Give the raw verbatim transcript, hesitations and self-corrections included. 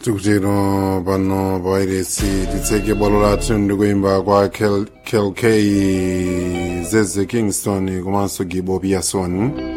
Tukutino pano pairesi titseke bwalo lathu ndikuimba kwa Kel K Zeze Kingston komanso Gibo Pearson.